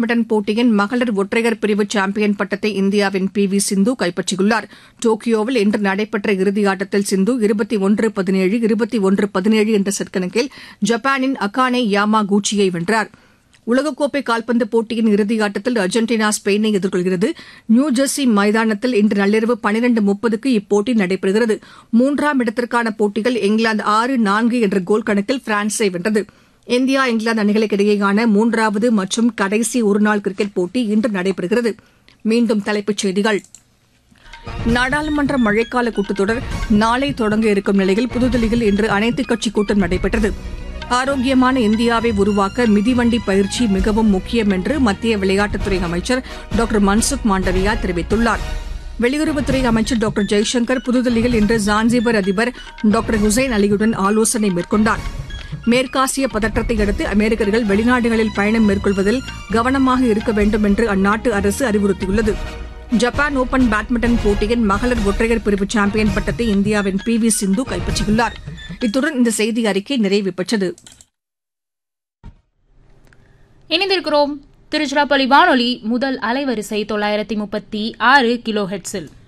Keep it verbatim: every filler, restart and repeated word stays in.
Badminton போட்டியின் மகளிர் ஒற்றையர் பிரிவு சாம்பியன் பட்டத்தை இந்தியாவின் பி வி சிந்து கைப்பற்றியுள்ளார். டோக்கியோவில் இன்று நடைபெற்ற இறுதியாட்டத்தில் சிந்து இருபத்தி ஒன்று பதினேழு இருபத்தி ஒன்று பதினேழு என்ற செட் கணக்கில் ஜப்பானின் அகானே யாமாகூச்சியை வென்றார். உலகக்கோப்பை கால்பந்து போட்டியின் இறுதியாட்டத்தில் அர்ஜென்டினா ஸ்பெயினை எதிர்கொள்கிறது. நியூஜெர்சி மைதானத்தில் இன்று நள்ளிரவு பன்னிரண்டு முப்பதுக்கு இப்போட்டி நடைபெறுகிறது. மூன்றாம் இடத்திற்கான போட்டியில் இங்கிலாந்து ஆறு நான்கு என்ற கோல் கணக்கில் பிரான்ஸை வென்றது. இந்தியா இங்கிலாந்து அணிகளுக்கு இடையேயான மூன்றாவது மற்றும் கடைசி ஒருநாள் கிரிக்கெட் போட்டி இன்று நடைபெறுகிறது. மீண்டும் தலைப்புச் செய்திகள். நாடாளுமன்ற மழைக்கால கூட்டத்தொடர் நாளை தொடங்க இருக்கும் நிலையில் புதுதில்லியில் இன்று அனைத்துக் கட்சி கூட்டம் நடைபெற்றது. ஆரோக்கியமான இந்தியாவை உருவாக்க மிதிவண்டி பயிற்சி மிகவும் முக்கியம் என்று மத்திய விளையாட்டுத்துறை அமைச்சர் டாக்டர் மன்சுக் மாண்டவியா தெரிவித்துள்ளார். வெளியுறவுத்துறை அமைச்சர் டாக்டர் ஜெய்சங்கர் புதுதில்லியில் இன்று ஜான்சிபர் அதிபர் டாக்டர் ஹுசைன் அலியுடன் ஆலோசனை மேற்கொண்டார். மேற்காசிய பதற்றத்தை அடுத்து அமெரிக்கர்கள் வெளிநாடுகளில் பயணம் மேற்கொள்வதில் கவனமாக இருக்க வேண்டும் என்று அந்நாட்டு அரசு அறிவுறுத்தியுள்ளது. ஜப்பான் ஓபன் பேட்மிண்டன் போட்டியின் மகளிர் ஒற்றையர் பிரிவு சாம்பியன் பட்டத்தை இந்தியாவின் பி வி சிந்து கைப்பற்றியுள்ளார். இத்துடன் இந்த செய்தி அறிக்கை நிறைவு பெற்றது. இணைந்திருக்கிறோம் திருச்சிராப்பள்ளி வானொலி முதல் அலைவரிசை தொள்ளாயிரத்தி முப்பத்தி ஆறு கிலோ ஹெட்ஸில்.